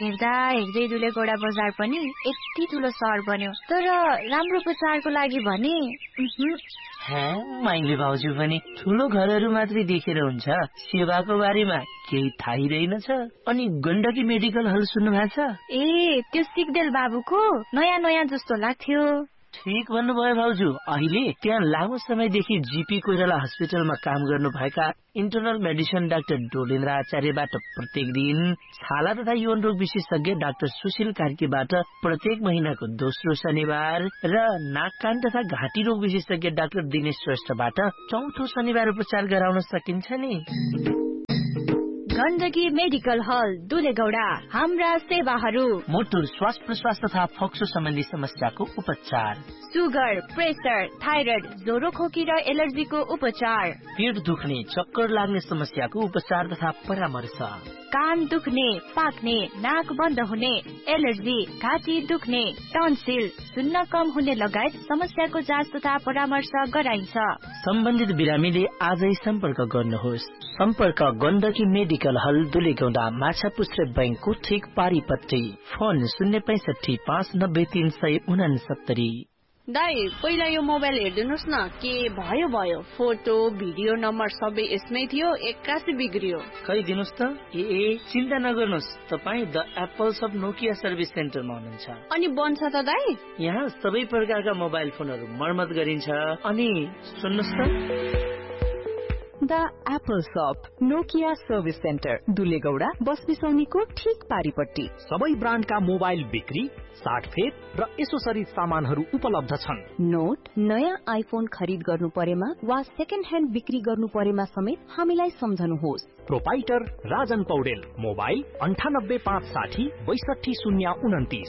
हेर्दा हेर्दै दुलेगौडा बजार पनि यति ठुलो सहर बन्यो, तर राम्रो उपचारको लागि भने माइली भाउजू पनि ठुलो घरहरू मात्रै देखेर हुन्छ, सेवाको बारेमा केही थाहै रहेनछ। अनि गण्डकी मेडिकल हल सुन्नु भएको छ? ए, त्यो सिग्देल बाबुको नयाँ जस्तो लाग्थ्यो। ठिक भन्नुभयो भाउजू। अहिले त्यहाँ लामो समयदेखि जीपी कोइराला हस्पिटलमा काम गर्नुभएका इन्टरनल मेडिसिन डाक्टर डोलेन्द्र आचार्यबाट प्रत्येक दिन, छाला तथा यौन रोग विशेषज्ञ डाक्टर सुशील कार्कीबाट प्रत्येक महिनाको दोस्रो शनिबार र नाक कान तथा घाँटी रोग विशेषज्ञ डाक्टर दिनेश श्रेष्ठबाट चौथो शनिबार उपचार गराउन सकिन्छ नि। गण्डकी मेडिकल हल दुलेगौडा, हाम्रा सेवाहरू: मोटुर श्वास प्रश्वास तथा फोक्सो सम्बन्धी समस्याको उपचार, सुगर, प्रेसर, थाइरोइड, ज्वरो खोकी र एलर्जीको उपचार, पेट दुख्ने चक्कर लाग्ने समस्याको उपचार तथा परामर्श, कान दुख्ने, पाक्ने, नाक बन्द हुने, एलर्जी, घाँटी दुख्ने, टन्सिल, सुन्न कम हुने लगायत समस्याको जाँच तथा परामर्श गराइन्छ। सम्बन्धित बिरामीले आजै सम्पर्क गर्नुहोस्। सम्पर्क गण्डकी मेडिकल हल दुलेगौडा, माछापुच्छ्रे बैंकको ठिक पारिपट्टि। फोन 065 590 369। दाइ, पहिला यो मोबाइल हेरिदिनुहोस् न, के भयो? फोटो भिडियो नम्बर सबै यसमै थियो, 81 बिग्रियो। खै दिनुहोस् त। चिन्ता नगर्नुहोस्, तपाईँ the apples of Nokia service सेन्टरमा हुनुहुन्छ। अनि बन्छ त दाइ? यहाँ सबै प्रकारका मोबाइल फोनहरू मर्मत गरिन्छ। अनि सुन्नुहोस् त, द एप्पल शप नोकिया सर्भिस सेन्टर दुलेगौडा, बसबिसौनीको ठिक पारिपट्टि। सबै ब्रान्डका मोबाइल बिक्री, साटफेर र एसोसरिज सामानहरू उपलब्ध छन्। नोट, नयाँ आइफोन खरिद गर्नु परेमा वा सेकेन्ड ह्यान्ड बिक्री गर्नु परेमा समेत हामीलाई सम्झनुहोस्। Proprietor Rajan Paudel, mobile 9856 62029।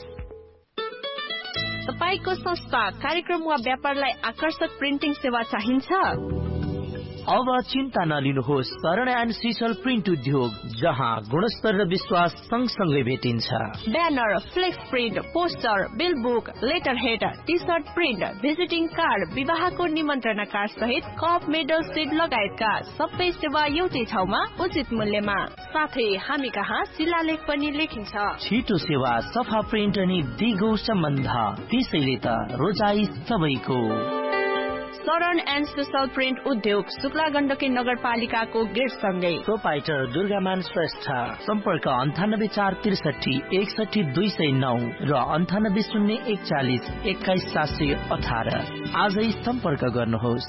तपाईको संस्था, कार्यक्रम वा व्यापारलाई आकर्षक प्रिन्टिङ सेवा चाहिन्छ? अब चिन्ता नलिनुहोस्। शरण एन्ड सिसल प्रिन्ट उद्योग, जहाँ गुणस्तर र विश्वास सँगसँगै भेटिन्छ। Banner, flex print, poster, bill book, letter head, T short print, visiting card, विवाहको निमन्त्रणा कार्ड सहित कप, मेडल, सिट लगायतका सबै सेवा एउटै ठाउँमा उचित मूल्यमा। साथै हामी कहाँ शिलालेख पनि लेखिन्छ। छिटो सेवा, सफा प्रिन्ट अनि दिगो सम्बन्ध, त्यसैले त रोजाई सबैको। शरण एन्ड सिसल प्रिन्ट उद्योग, शुक्ला गण्डकी नगरपालिकाको गेट सँगै। प्रोपाइटर दुर्गामान श्रेष्ठ, सम्पर्क 98463 61209 र 98041 21718। आजै सम्पर्क गर्नुहोस्।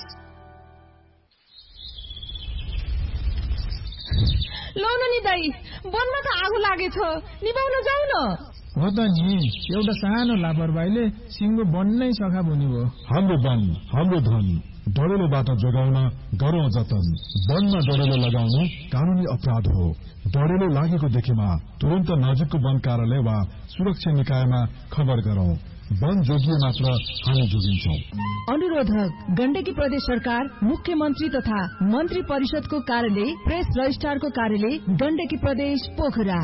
लौन नि दाइ, वनमा त आगो लागेछ, निभाउन जाऊ न। हो त नि, एउटा सानो लापरवाहीले सिङ्गो वन नै सखा बुनि भयो। हाम्रो वन, हाम्रो धन, डढेलोबाट जोगाउन गरौँ जतन। वनमा डढेलो लगाउनु कानूनी अपराध हो। डढेलो लागेको देखेमा तुरन्त नजिकको वन कार्यालय वा सुरक्षा निकायमा खबर गरौँ। वन जोगिए मात्र हामी जोगिन्छौँ। अनुरोधक गण्डकी प्रदेश सरकार, मुख्यमन्त्री तथा मन्त्री परिषदको कार्यालय, प्रेस रजिस्ट्रारको कार्यालय, गण्डकी प्रदेश, पोखरा।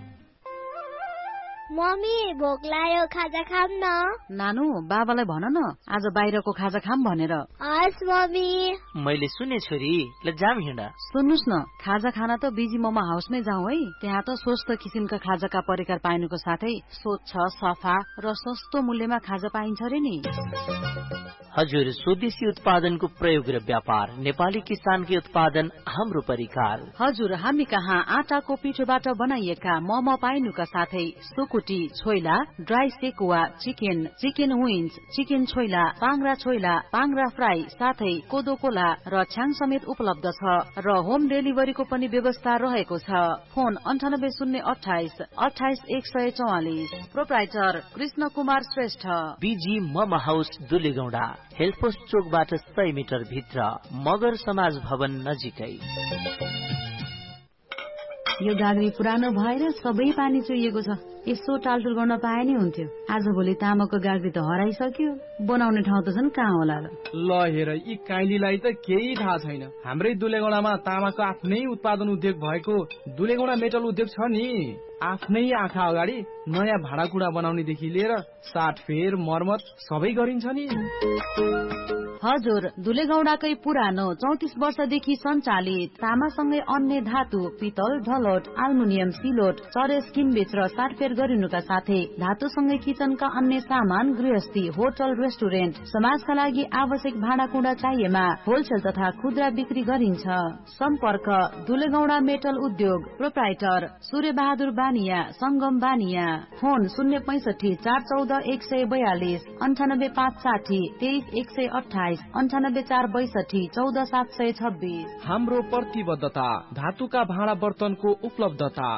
मम्मी, भोक लाग्यो, खाजा खाम न। नानु, बाबालाई भन न आज बाहिरको खाजा खाम भनेर। हस् मम्मी। मैले सुने छोरी, ल जाम हिँड। सुन्नुस् न, खाजा खाना त बिजी मोमो हाउसमै जाउँ है। त्यहाँ त स्वस्थ किसिमका खाजाका परिकार पाइनुको साथै स्वच्छ, सफा र सस्तो मूल्यमा खाजा पाइन्छ रे नि। हजुर, स्वदेशी उत्पादनको प्रयोग र व्यापार, नेपाली किसानकी उत्पादन, हाम्रो परिकार। हजुर, हामी कहाँ आटाको पिठोबाट बनाइएका मोमो पाइनुका साथै सुकुटी, choila, dry sekuwa, chicken, chicken wings, chicken choila, पाङ्रा choila, पाङ्रा fry, साथै कोदो कोला र छ्याङ समेत उपलब्ध छ र होम डेलिभरीको पनि व्यवस्था रहेको छ। Phone 9808 28 144। Proprietor Krishna Kumar Shrestha, busy momo house दुलेगौडा, health post चोकबाट 100 मिटर भित्र, मगर समाज भवन नजिकै। यो गाग्री पुरानो भएर सबै पानी चुहिएको छ। यसो टालटुल गर्न पाए नि हुन्थ्यो। आजभोलि तामाको गाग्री त हराइसक्यो, बनाउने ठाउँ त झन् कहाँ होला र। ल हेर, यी काइलीलाई त केही थाहा छैन। हाम्रै दुलेगौडामा तामाको आफ्नै उत्पादन उद्योग भएको दुलेगौडा मेटल उद्योग छ नि। आफ्नै आँखा अगाडि नयाँ भाँडाकुँडा बनाउनेदेखि लिएर साटफेर मर्मत सबै गरिन्छ नि। हजुर, दुलेगौडाकै पुरानो 34 वर्षदेखि सञ्चालित तामासँगै अन्य धातु, पितल, ढलोट, आल्मुनियम, सिलोट, चरेस किनबेच र साटफेर गरिनुका साथै धातुसँगै किचनका अन्य सामान, गृहस्थी, होटल, रेस्टुरेन्ट, समाजका लागि आवश्यक भाँडाकुँडा चाहिएमा होलसेल तथा खुद्रा बिक्री गरिन्छ। सम्पर्क दुलेगौडा मेटल उद्योग, प्रोप्राइटर सूर्य बहादुर बानिया, संगम बानिया। फोन 065 414 142, 98 560 23 128, 98 462 14 726। हाम्रो प्रतिबद्धता धातुका भाँडा बर्तनको उपलब्धता।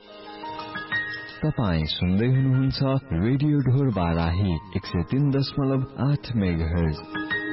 तपाईँ सुन्दै हुनुहुन्छ रेडियो ढोर बाराही 103.8 मेगाहर्ज।